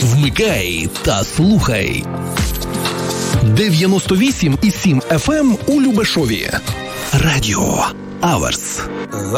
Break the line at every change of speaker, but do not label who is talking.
Вмикай та слухай. 98,7 FM у Любешові. Радіо Аверс.